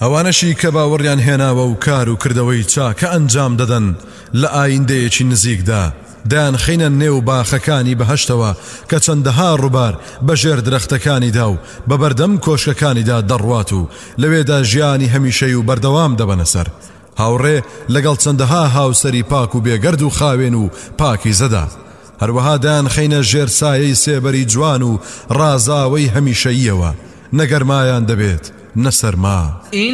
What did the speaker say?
ئەوانەشی کە باوەڕیان هێناوە و کار و کردەوەی چاکە ئەنجام دەدەن لە ئایندەیەکی نزیکدا دایان خینە نێو باخەکانی بەهەشتەوە کە چەندەها ڕووبار بەژێر درەختەکانیدا و بەبەردەم کۆشکەکانیدا دەڕوات و لەوێدا ژیانی هەمیشەی و بەردەوام دەبەنە سەر هاوڕێ لەگەڵ چەندەها هاوسەری پاک و بێگەرد و خاوێن و پاکی زەدا هەروەها دایان خینە ژێر سایەی سێبەری جوان و ڕازاوەی هەمیشەییەوە نەگەرمایان دەبێت نەسەرما